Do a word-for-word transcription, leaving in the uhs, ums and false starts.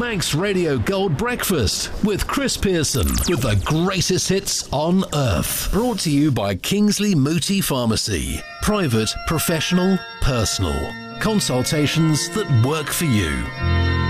Manx Radio Gold Breakfast with Chris Pearson with the greatest hits on earth. Brought to you by Kingsley Mooti Pharmacy. Private, professional, personal. Consultations that work for you.